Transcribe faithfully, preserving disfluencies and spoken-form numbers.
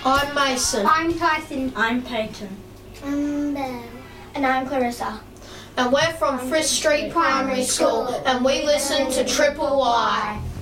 I'm Mason. I'm Tyson. I'm Peyton. I'm Belle. And I'm Clarissa. And we're from Frith Street Primary School, and we listen to Triple Y.